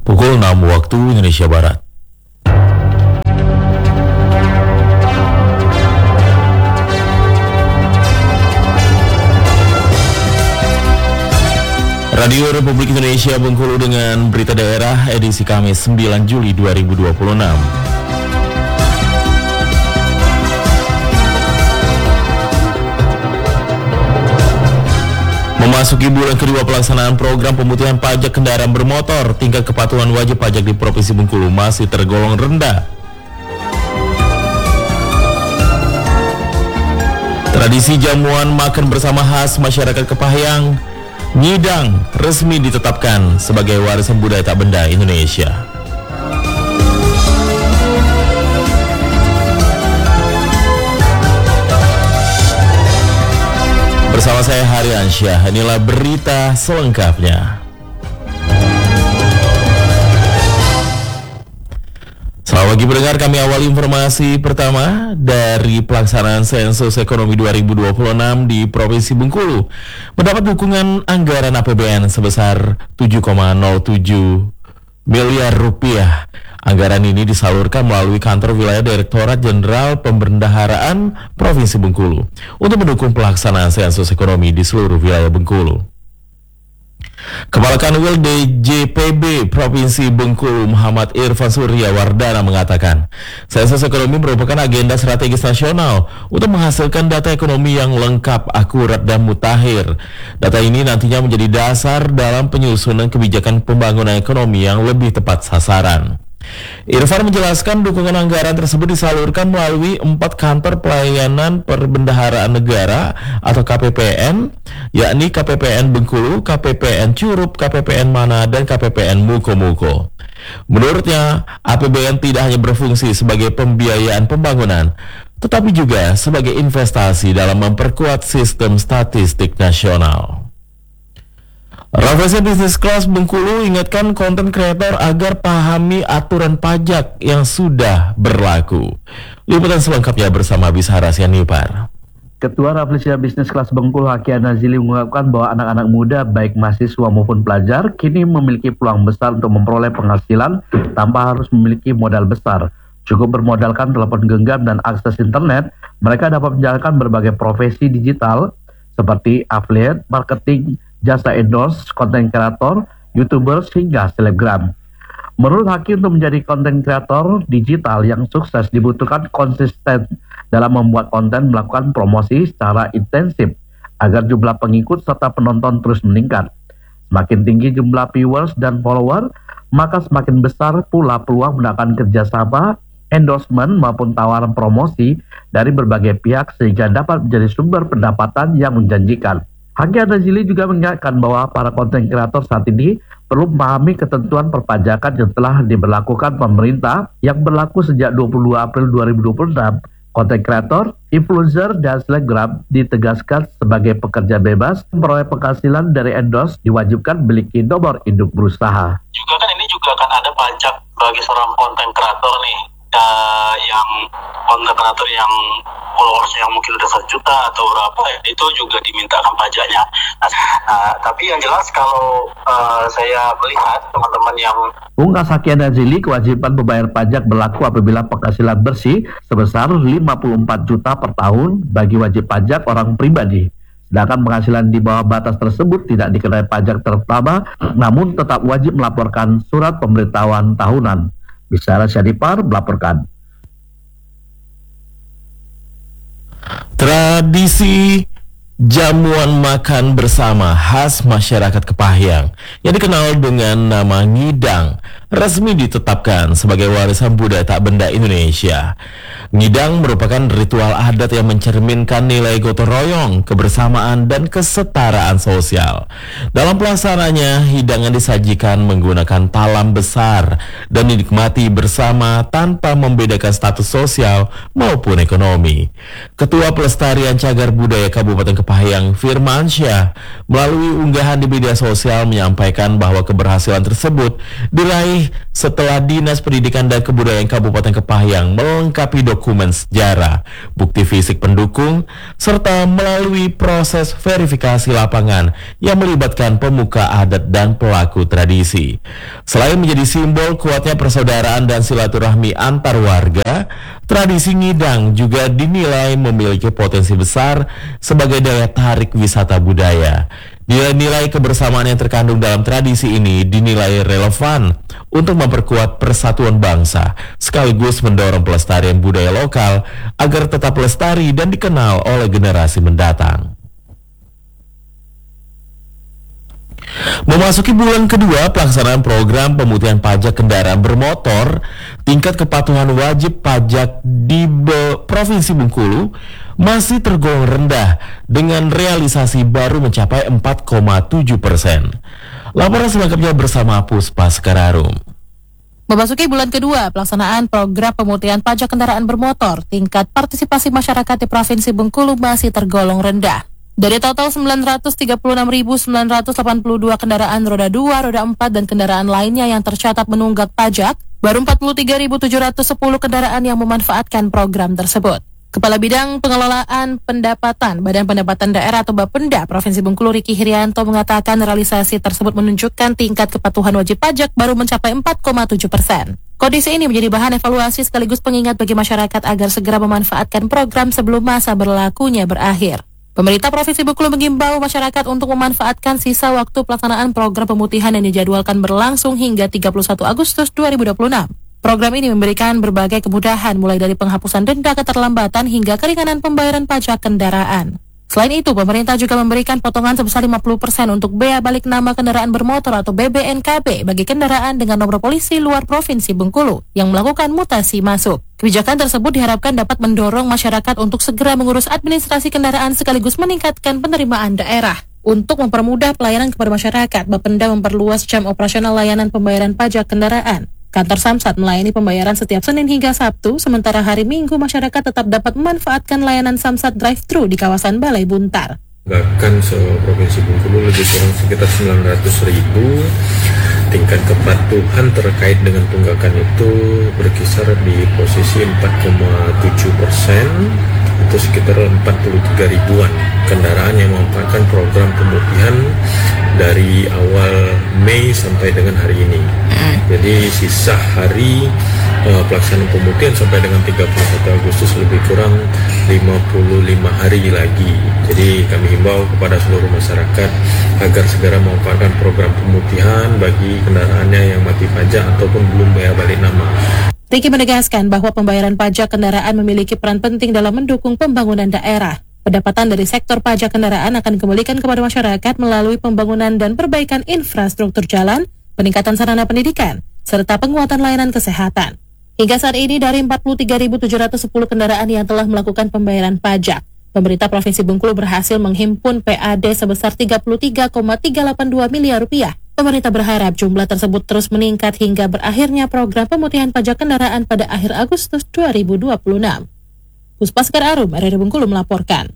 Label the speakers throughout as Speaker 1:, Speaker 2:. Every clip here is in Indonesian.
Speaker 1: pukul 6 waktu Indonesia Barat. Radio Republik Indonesia Bengkulu dengan berita daerah edisi Kamis 9 Juli 2026. Memasuki bulan kedua pelaksanaan program pemutihan pajak kendaraan bermotor, tingkat kepatuhan wajib pajak di Provinsi Bengkulu masih tergolong rendah. Tradisi jamuan makan bersama khas masyarakat Kepahyang, Ngidang, resmi ditetapkan sebagai warisan budaya tak benda Indonesia. Bersama saya Haryansyah, inilah berita selengkapnya. Selamat pagi pendengar, kami awali informasi pertama dari pelaksanaan sensus ekonomi 2026 di Provinsi Bengkulu. Mendapat dukungan anggaran APBN sebesar 7,07 miliar rupiah. Anggaran ini disalurkan melalui kantor wilayah Direktorat Jenderal Pembendaharaan Provinsi Bengkulu untuk mendukung pelaksanaan sensus ekonomi di seluruh wilayah Bengkulu. Kepala Kanwil DJPB Provinsi Bengkulu Muhammad Irfan Surya Wardana mengatakan, sensus ekonomi merupakan agenda strategis nasional untuk menghasilkan data ekonomi yang lengkap, akurat, dan mutakhir. Data ini nantinya menjadi dasar dalam penyusunan kebijakan pembangunan ekonomi yang lebih tepat sasaran. Irfan menjelaskan dukungan anggaran tersebut disalurkan melalui 4 kantor pelayanan perbendaharaan negara atau KPPN, yakni KPPN Bengkulu, KPPN Curup, KPPN Mana, dan KPPN Muko-Muko. Menurutnya, APBN tidak hanya berfungsi sebagai pembiayaan pembangunan, tetapi juga sebagai investasi dalam memperkuat sistem statistik nasional. Rafflesia Business Class Bengkulu ingatkan konten kreator agar pahami aturan pajak yang sudah berlaku. Liputan selengkapnya bersama Bisara Sianipar.
Speaker 2: Ketua Rafflesia Business Class Bengkulu Hakia Nazili mengungkapkan bahwa anak-anak muda baik mahasiswa maupun pelajar kini memiliki peluang besar untuk memperoleh penghasilan tanpa harus memiliki modal besar. Cukup bermodalkan telepon genggam dan akses internet, mereka dapat menjalankan berbagai profesi digital seperti affiliate, marketing, jasa endorse, konten kreator, YouTubers, hingga selebgram. Menurut Haki, untuk menjadi konten kreator digital yang sukses dibutuhkan konsisten dalam membuat konten, melakukan promosi secara intensif agar jumlah pengikut serta penonton terus meningkat. Semakin tinggi jumlah viewers dan follower, maka semakin besar pula peluang mendapatkan kerjasama, endorsement maupun tawaran promosi dari berbagai pihak sehingga dapat menjadi sumber pendapatan yang menjanjikan. Haki Nazili juga mengingatkan bahwa para konten kreator saat ini perlu memahami ketentuan perpajakan yang telah diberlakukan pemerintah yang berlaku sejak 22 April 2026. Konten kreator, influencer, dan selebgram ditegaskan sebagai pekerja bebas, memperoleh penghasilan dari endorse diwajibkan memiliki nomor induk berusaha.
Speaker 3: Juga kan ini juga kan ada pajak bagi seorang konten kreator nih, yang konten kreator yang followersnya yang mungkin udah 1 juta atau berapa, itu juga dimintakan pajaknya. Nah, tapi yang jelas kalau saya melihat teman-teman yang
Speaker 2: Ungkas Haki Nazili, kewajiban membayar pajak berlaku apabila penghasilan bersih sebesar 54 juta per tahun bagi wajib pajak orang pribadi. Sedangkan penghasilan di bawah batas tersebut tidak dikenai pajak terutama, namun tetap wajib melaporkan surat pemberitahuan tahunan. Bisara Sianipar melaporkan.
Speaker 1: Tradisi jamuan makan bersama khas masyarakat Kepahyang yang dikenal dengan nama Ngidang resmi ditetapkan sebagai warisan budaya tak benda Indonesia. Ngidang merupakan ritual adat yang mencerminkan nilai gotong royong, kebersamaan, dan kesetaraan sosial. Dalam pelaksanaannya, hidangan disajikan menggunakan talam besar dan dinikmati bersama tanpa membedakan status sosial maupun ekonomi. Ketua Pelestarian Cagar Budaya Kabupaten Kepahyang Firmansyah melalui unggahan di media sosial menyampaikan bahwa keberhasilan tersebut diraih setelah Dinas Pendidikan dan Kebudayaan Kabupaten Kepahyang melengkapi dokumen sejarah, bukti fisik pendukung, serta melalui proses verifikasi lapangan yang melibatkan pemuka adat dan pelaku tradisi. Selain menjadi simbol kuatnya persaudaraan dan silaturahmi antar warga, tradisi ngidang juga dinilai memiliki potensi besar sebagai daya tarik wisata budaya. Nilai-nilai kebersamaan yang terkandung dalam tradisi ini dinilai relevan untuk memperkuat persatuan bangsa, sekaligus mendorong pelestarian budaya lokal agar tetap lestari dan dikenal oleh generasi mendatang. Memasuki bulan kedua pelaksanaan program pemutihan pajak kendaraan bermotor, tingkat kepatuhan wajib pajak di Provinsi Bengkulu masih tergolong rendah dengan realisasi baru mencapai 4,7%. Laporan selengkapnya bersama Puspa Sekararum.
Speaker 4: Memasuki bulan kedua pelaksanaan program pemutihan pajak kendaraan bermotor, tingkat partisipasi masyarakat di Provinsi Bengkulu masih tergolong rendah. Dari total 936.982 kendaraan roda 2, roda 4, dan kendaraan lainnya yang tercatat menunggak pajak, baru 43.710 kendaraan yang memanfaatkan program tersebut. Kepala Bidang Pengelolaan Pendapatan Badan Pendapatan Daerah atau Bapenda Provinsi Bengkulu Riki Hirianto mengatakan realisasi tersebut menunjukkan tingkat kepatuhan wajib pajak baru mencapai 4,7%. Kondisi ini menjadi bahan evaluasi sekaligus pengingat bagi masyarakat agar segera memanfaatkan program sebelum masa berlakunya berakhir. Pemerintah Provinsi Bengkulu mengimbau masyarakat untuk memanfaatkan sisa waktu pelaksanaan program pemutihan yang dijadwalkan berlangsung hingga 31 Agustus 2026. Program ini memberikan berbagai kemudahan mulai dari penghapusan denda keterlambatan hingga keringanan pembayaran pajak kendaraan. Selain itu, pemerintah juga memberikan potongan sebesar 50% untuk bea balik nama kendaraan bermotor atau BBNKB bagi kendaraan dengan nomor polisi luar Provinsi Bengkulu yang melakukan mutasi masuk. Kebijakan tersebut diharapkan dapat mendorong masyarakat untuk segera mengurus administrasi kendaraan sekaligus meningkatkan penerimaan daerah. Untuk mempermudah pelayanan kepada masyarakat, Bapenda memperluas jam operasional layanan pembayaran pajak kendaraan. Kantor Samsat melayani pembayaran setiap Senin hingga Sabtu, sementara hari Minggu masyarakat tetap dapat memanfaatkan layanan Samsat Drive-Thru di kawasan Balai Buntar.
Speaker 5: Bahkan se-Provinsi Bengkulu lebih kurang sekitar 900.000. Tingkat kepatuhan terkait dengan tunggakan itu berkisar di posisi 4,7%, itu sekitar 43 ribuan kendaraan yang memanfaatkan program pemutihan dari awal Mei sampai dengan hari ini. Jadi sisa hari pelaksanaan pemutihan sampai dengan 31 Agustus lebih kurang 55 hari lagi. Jadi kami himbau kepada seluruh masyarakat agar segera memanfaatkan program pemutihan bagi kendaraannya yang mati pajak ataupun belum bayar balik nama.
Speaker 4: Riki menegaskan bahwa pembayaran pajak kendaraan memiliki peran penting dalam mendukung pembangunan daerah. Pendapatan dari sektor pajak kendaraan akan dikembalikan kepada masyarakat melalui pembangunan dan perbaikan infrastruktur jalan, peningkatan sarana pendidikan, serta penguatan layanan kesehatan. Hingga saat ini dari 43.710 kendaraan yang telah melakukan pembayaran pajak, pemerintah Provinsi Bengkulu berhasil menghimpun PAD sebesar 33,382 miliar rupiah. Pemerintah berharap jumlah tersebut terus meningkat hingga berakhirnya program pemutihan pajak kendaraan pada akhir Agustus 2026. Puspa Sekararum, RRI Bengkulu melaporkan.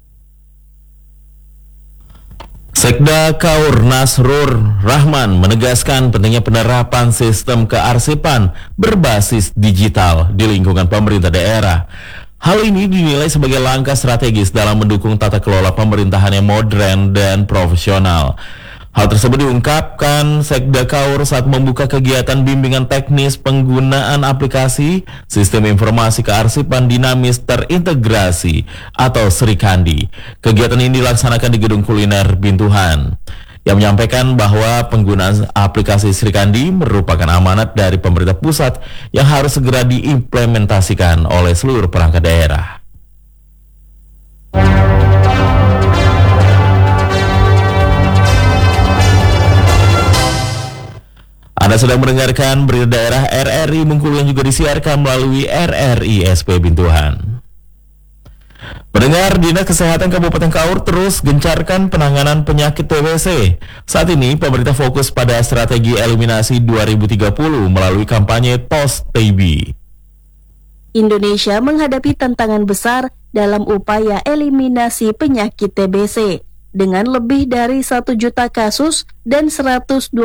Speaker 1: Sekda Kaur Nasrur Rahman menegaskan pentingnya penerapan sistem kearsipan berbasis digital di lingkungan pemerintah daerah. Hal ini dinilai sebagai langkah strategis dalam mendukung tata kelola pemerintahan yang modern dan profesional. Hal tersebut diungkapkan Sekda Kaur saat membuka kegiatan bimbingan teknis penggunaan aplikasi Sistem Informasi Kearsipan Dinamis Terintegrasi atau Srikandi. Kegiatan ini dilaksanakan di Gedung Kuliner Bintuhan, yang menyampaikan bahwa penggunaan aplikasi Srikandi merupakan amanat dari pemerintah pusat yang harus segera diimplementasikan oleh seluruh perangkat daerah. Anda sedang mendengarkan berita daerah RRI Bengkulu yang juga disiarkan melalui RRI SP Bintuhan. Pendengar, Dinas Kesehatan Kabupaten Kaur terus gencarkan penanganan penyakit TBC. Saat ini, pemerintah fokus pada strategi eliminasi 2030 melalui kampanye TOS TB.
Speaker 6: Indonesia menghadapi tantangan besar dalam upaya eliminasi penyakit TBC dengan lebih dari 1 juta kasus dan 125.000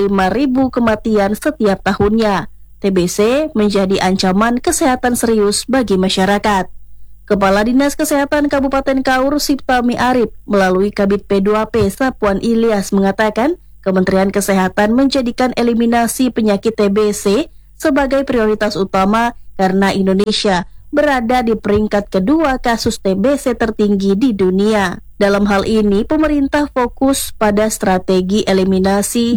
Speaker 6: kematian setiap tahunnya. TBC menjadi ancaman kesehatan serius bagi masyarakat. Kepala Dinas Kesehatan Kabupaten Kaur Siptami Arif melalui Kabid P2P Sapuan Ilyas mengatakan Kementerian Kesehatan menjadikan eliminasi penyakit TBC sebagai prioritas utama karena Indonesia berada di peringkat kedua kasus TBC tertinggi di dunia. Dalam hal ini, pemerintah fokus pada strategi eliminasi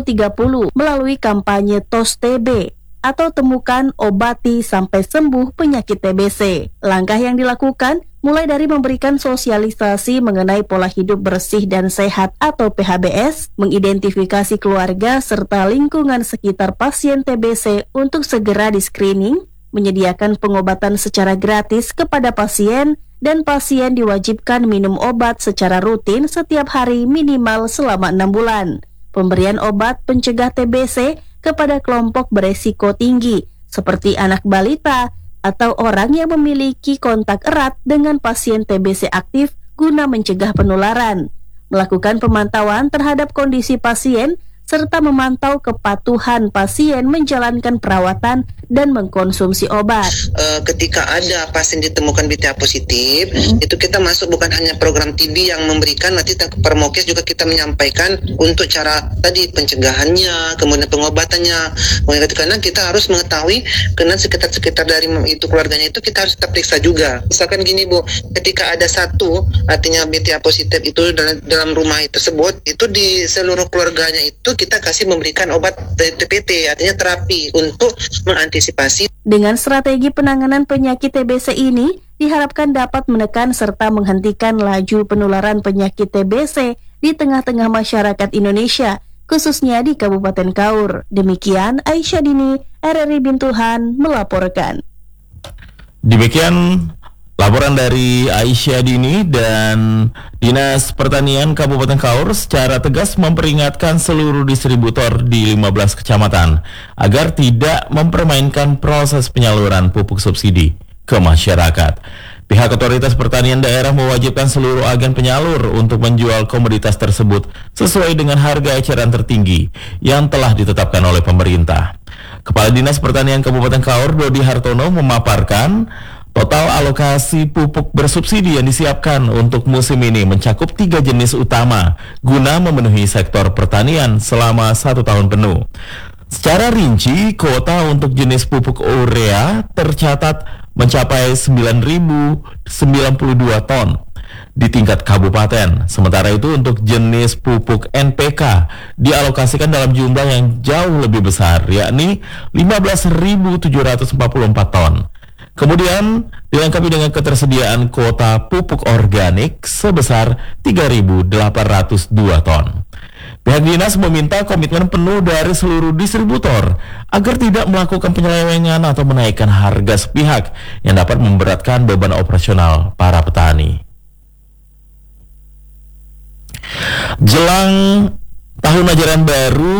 Speaker 6: 2030 melalui kampanye TOS TB atau temukan, obati, sampai sembuh penyakit TBC. Langkah yang dilakukan mulai dari memberikan sosialisasi mengenai pola hidup bersih dan sehat atau PHBS, mengidentifikasi keluarga serta lingkungan sekitar pasien TBC untuk segera di-screening, menyediakan pengobatan secara gratis kepada pasien, dan pasien diwajibkan minum obat secara rutin setiap hari minimal selama 6 bulan. Pemberian obat pencegah TBC kepada kelompok beresiko tinggi seperti anak balita atau orang yang memiliki kontak erat dengan pasien TBC aktif guna mencegah penularan, melakukan pemantauan terhadap kondisi pasien serta memantau kepatuhan pasien menjalankan perawatan dan mengkonsumsi obat.
Speaker 7: Ketika ada pasien ditemukan BTA positif, itu kita masuk bukan hanya program TB yang memberikan, nanti Permokes juga kita menyampaikan untuk cara tadi pencegahannya, kemudian pengobatannya. Karena kita harus mengetahui karena sekitar dari itu keluarganya itu kita harus kita periksa juga. Misalkan gini Bu, ketika ada satu artinya BTA positif itu dalam rumah tersebut, itu di seluruh keluarganya itu kita kasih memberikan obat TPT, artinya terapi untuk mengantisipasi.
Speaker 6: Dengan strategi penanganan penyakit TBC ini, diharapkan dapat menekan serta menghentikan laju penularan penyakit TBC di tengah-tengah masyarakat Indonesia, khususnya di Kabupaten Kaur. Demikian Aisyah Dini, RRI Bintuhan melaporkan.
Speaker 1: Demikian laporan dari Aisyah Dini. Dan Dinas Pertanian Kabupaten Kaur secara tegas memperingatkan seluruh distributor di 15 kecamatan agar tidak mempermainkan proses penyaluran pupuk subsidi ke masyarakat. Pihak otoritas pertanian daerah mewajibkan seluruh agen penyalur untuk menjual komoditas tersebut sesuai dengan harga eceran tertinggi yang telah ditetapkan oleh pemerintah. Kepala Dinas Pertanian Kabupaten Kaur, Dodi Hartono, memaparkan total alokasi pupuk bersubsidi yang disiapkan untuk musim ini mencakup 3 jenis utama guna memenuhi sektor pertanian selama 1 tahun penuh. Secara rinci, kuota untuk jenis pupuk urea tercatat mencapai 9.092 ton di tingkat kabupaten. Sementara itu untuk jenis pupuk NPK dialokasikan dalam jumlah yang jauh lebih besar, yakni 15.744 ton. Kemudian dilengkapi dengan ketersediaan kuota pupuk organik sebesar 3.802 ton. Pihak dinas meminta komitmen penuh dari seluruh distributor agar tidak melakukan penyelewengan atau menaikkan harga sepihak yang dapat memberatkan beban operasional para petani. Jelang tahun ajaran baru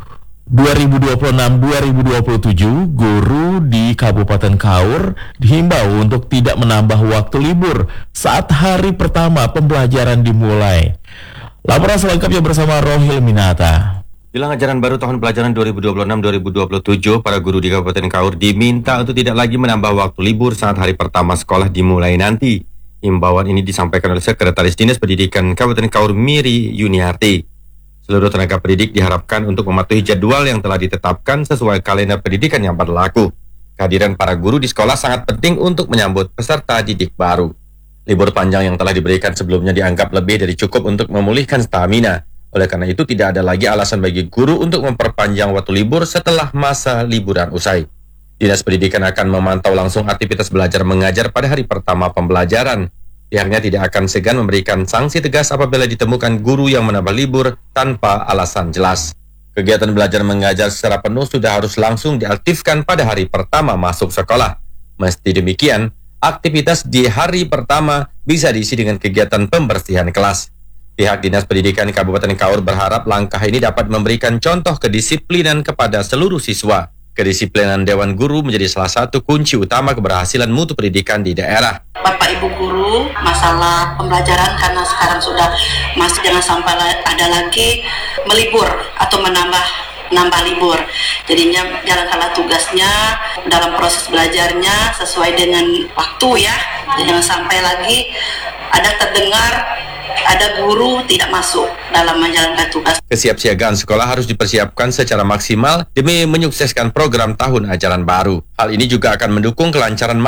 Speaker 1: 2026-2027, guru di Kabupaten Kaur dihimbau untuk tidak menambah waktu libur saat hari pertama pembelajaran dimulai. Laporan selengkapnya bersama Rohil Minata.
Speaker 8: Jelang ajaran baru tahun pelajaran 2026-2027, para guru di Kabupaten Kaur diminta untuk tidak lagi menambah waktu libur saat hari pertama sekolah dimulai nanti. Himbauan ini disampaikan oleh Sekretaris Dinas Pendidikan Kabupaten Kaur, Miri Yuniarti. Seluruh tenaga pendidik diharapkan untuk mematuhi jadwal yang telah ditetapkan sesuai kalender pendidikan yang berlaku. Kehadiran para guru di sekolah sangat penting untuk menyambut peserta didik baru. Libur panjang yang telah diberikan sebelumnya dianggap lebih dari cukup untuk memulihkan stamina. Oleh karena itu tidak ada lagi alasan bagi guru untuk memperpanjang waktu libur setelah masa liburan usai. Dinas Pendidikan akan memantau langsung aktivitas belajar mengajar pada hari pertama pembelajaran. Pihaknya tidak akan segan memberikan sanksi tegas apabila ditemukan guru yang menambah libur tanpa alasan jelas. Kegiatan belajar mengajar secara penuh sudah harus langsung diaktifkan pada hari pertama masuk sekolah. Meski demikian, aktivitas di hari pertama bisa diisi dengan kegiatan pembersihan kelas. Pihak Dinas Pendidikan Kabupaten Kaur berharap langkah ini dapat memberikan contoh kedisiplinan kepada seluruh siswa. Kedisiplinan Dewan Guru menjadi salah satu kunci utama keberhasilan mutu pendidikan di daerah.
Speaker 9: Bapak Ibu guru, masalah pembelajaran karena sekarang sudah masih jangan sampai ada lagi melibur atau menambah libur. Jadinya jalankanlah tugasnya dalam proses belajarnya sesuai dengan waktu ya. Jangan sampai lagi ada terdengar ada guru tidak masuk dalam menjalankan tugas.
Speaker 8: Kesiapsiagaan sekolah harus dipersiapkan secara maksimal demi menyukseskan program tahun ajaran baru. Hal ini juga akan mendukung kelancaran